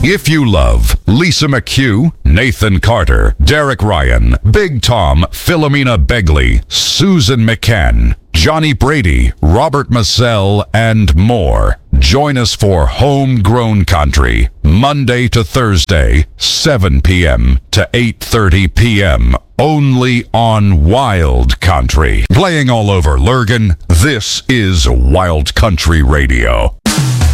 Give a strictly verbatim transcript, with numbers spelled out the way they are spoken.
If you love Lisa McHugh, Nathan Carter, Derek Ryan, Big Tom, Philomena Begley, Susan McCann, Johnny Brady, Robert Massell, and more, join us for Homegrown Country, Monday to Thursday, seven p.m. to eight thirty p.m., only on Wild Country. Playing all over Lurgan, this is Wild Country Radio.